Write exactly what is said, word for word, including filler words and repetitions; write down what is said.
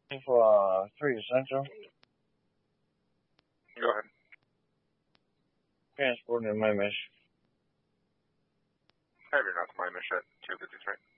For uh, three Central. Go ahead. Transporting to my mission. Have your not to my mission at two fifty-three.